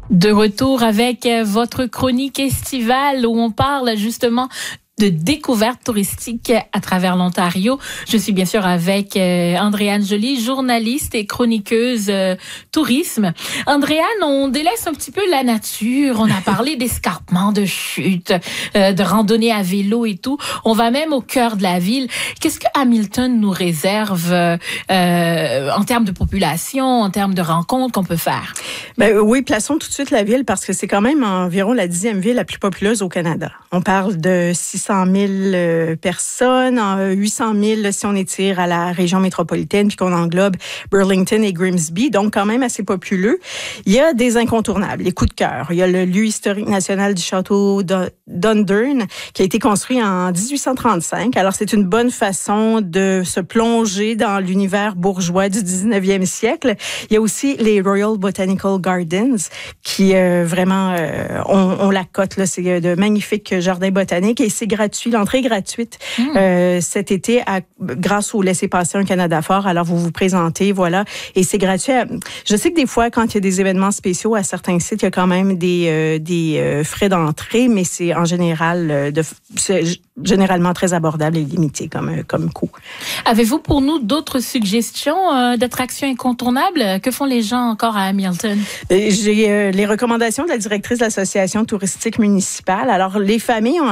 De retour avec votre chronique estivale où on parle justement de découvertes touristiques à travers l'Ontario. Je suis bien sûr avec Andréane Joly, journaliste et chroniqueuse tourisme. Andréane, on délaisse un petit peu la nature. On a parlé d'escarpements, de chutes, de randonnées à vélo et tout. On va même au cœur de la ville. Qu'est-ce que Hamilton nous réserve en termes de population, en termes de rencontres qu'on peut faire? Oui, plaçons tout de suite la ville parce que c'est quand même environ la 10e ville la plus populeuse au Canada. On parle de 600 000 personnes, 800 000 si on étire à la région métropolitaine puis qu'on englobe Burlington et Grimsby, donc quand même assez populeux. Il y a des incontournables, les coups de cœur. Il y a le lieu historique national du château Dundurn qui a été construit en 1835. Alors, c'est une bonne façon de se plonger dans l'univers bourgeois du 19e siècle. Il y a aussi les Royal Botanical Gardens qui vraiment ont la cote. Là, c'est de magnifiques jardins botaniques et c'est gratuit. L'entrée est gratuite cet été grâce au laissez-passer un Canada fort. Alors, vous vous présentez, voilà, et c'est gratuit. Je sais que des fois, quand il y a des événements spéciaux à certains sites, il y a quand même des frais d'entrée, mais c'est en général c'est généralement très abordable et limité comme coût. Avez-vous pour nous d'autres suggestions d'attractions incontournables? Que font les gens encore à Hamilton? J'ai les recommandations de la directrice de l'association touristique municipale. Alors, les familles ont